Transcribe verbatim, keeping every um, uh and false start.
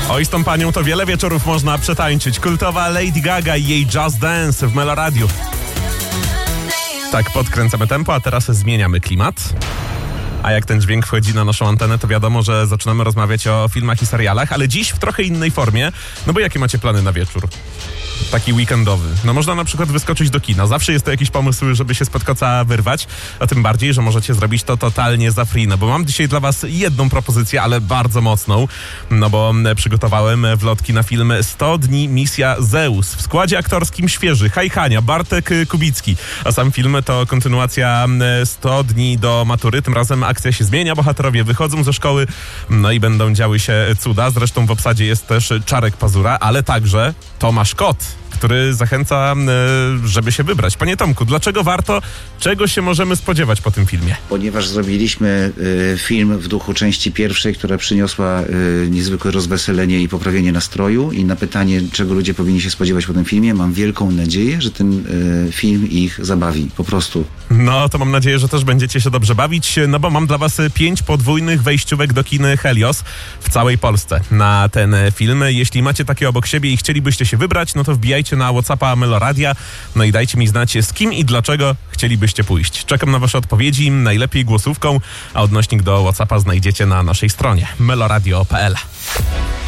Oj, z tą panią to wiele wieczorów można przetańczyć. Kultowa Lady Gaga i jej Just Dance w Meloradiu. Tak, podkręcamy tempo, a teraz zmieniamy klimat. A jak ten dźwięk wchodzi na naszą antenę, to wiadomo, że zaczynamy rozmawiać o filmach i serialach, ale dziś w trochę innej formie. No bo jakie macie plany na wieczór? Taki weekendowy. No można na przykład wyskoczyć do kina. Zawsze jest to jakiś pomysł, żeby się spod koca wyrwać, a tym bardziej, że możecie zrobić to totalnie za free. No bo mam dzisiaj dla was jedną propozycję, ale bardzo mocną. No bo przygotowałem wlotki na film sto dni Misja Zeus. W składzie aktorskim świeży Hajchania, Bartek Kubicki. A sam film to kontynuacja sto dni do matury. Tym razem akcja się zmienia, bohaterowie wychodzą ze szkoły, no i będą działy się cuda. Zresztą w obsadzie jest też Czarek Pazura, ale także Tomasz Kot, który zachęca, żeby się wybrać. Panie Tomku, dlaczego warto? Czego się możemy spodziewać po tym filmie? Ponieważ zrobiliśmy y, film w duchu części pierwszej, która przyniosła y, niezwykłe rozweselenie i poprawienie nastroju, i na pytanie, czego ludzie powinni się spodziewać po tym filmie, mam wielką nadzieję, że ten y, film ich zabawi. Po prostu. No, to mam nadzieję, że też będziecie się dobrze bawić, no bo mam dla was pięć podwójnych wejściówek do kin Helios w całej Polsce na ten film. Jeśli macie takie obok siebie i chcielibyście się wybrać, no to wbijajcie na WhatsAppa Meloradia, no i dajcie mi znać, z kim i dlaczego chcielibyście pójść. Czekam na wasze odpowiedzi, najlepiej głosówką, a odnośnik do WhatsAppa znajdziecie na naszej stronie meloradio kropka p l.